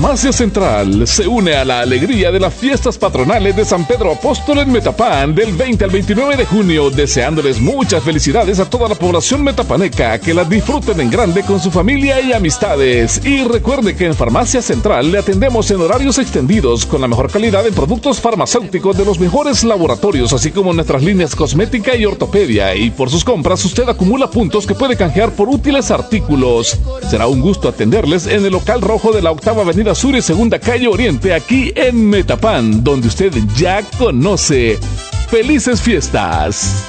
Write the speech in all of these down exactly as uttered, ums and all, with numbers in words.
Farmacia Central se une a la alegría de las fiestas patronales de San Pedro Apóstol en Metapán del veinte al veintinueve de junio, deseándoles muchas felicidades a toda la población metapaneca, que las disfruten en grande con su familia y amistades. Y recuerde que en Farmacia Central le atendemos en horarios extendidos con la mejor calidad en productos farmacéuticos de los mejores laboratorios, así como nuestras líneas cosmética y ortopedia. Y por sus compras usted acumula puntos que puede canjear por útiles artículos. Será un gusto atenderles en el local rojo de la octava avenida Sur y segunda calle Oriente, aquí en Metapán, donde usted ya conoce. ¡Felices fiestas!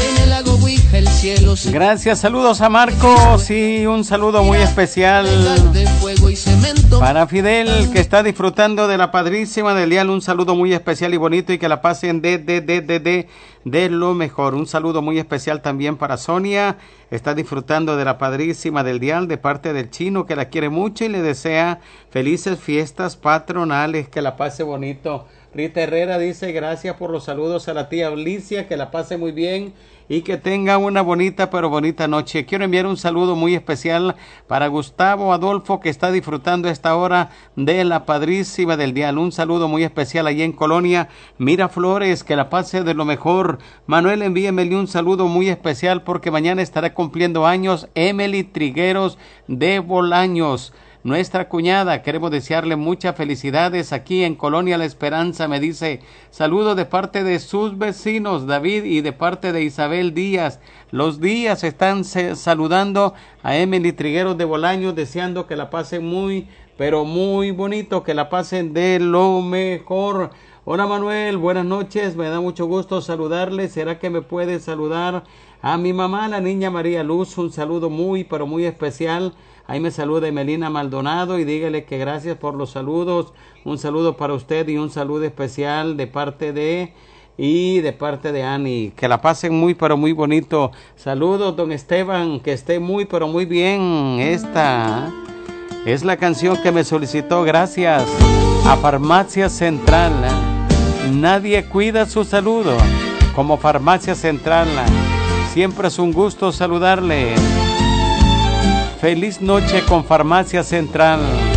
Gracias, saludos a Marcos y un saludo muy especial para Fidel, que está disfrutando de la padrísima del dial. Un saludo muy especial y bonito, y que la pasen de, de, de, de, de, de lo mejor. Un saludo muy especial también para Sonia, está disfrutando de la padrísima del dial de parte del Chino, que la quiere mucho y le desea felices fiestas patronales, que la pase bonito. Rita Herrera dice: gracias por los saludos a la tía Alicia, que la pase muy bien y que tenga una bonita pero bonita noche. Quiero enviar un saludo muy especial para Gustavo Adolfo, que está disfrutando a esta hora de la padrísima del dial. Un saludo muy especial allí en Colonia Miraflores, que la pase de lo mejor. Manuel, envíemele un saludo muy especial porque mañana estará cumpliendo años Emily Trigueros de Bolaños, nuestra cuñada. Queremos desearle muchas felicidades aquí en Colonia La Esperanza. Me dice: saludo de parte de sus vecinos David y de parte de Isabel Díaz. Los Díaz están saludando a Emily Trigueros de Bolaños, deseando que la pasen muy pero muy bonito, que la pasen de lo mejor. Hola Manuel, buenas noches, me da mucho gusto saludarle. ¿Será que me puede saludar a mi mamá, la niña María Luz? Un saludo muy pero muy especial. Ahí me saluda Emelina Maldonado y dígale que gracias por los saludos. Un saludo para usted y un saludo especial de parte de y de parte de Ani. Que la pasen muy pero muy bonito. Saludos, don Esteban, que esté muy pero muy bien. Esta es la canción que me solicitó, gracias a Farmacia Central. Nadie cuida su saludo como Farmacia Central. Siempre es un gusto saludarle. Feliz noche con Farmacia Central.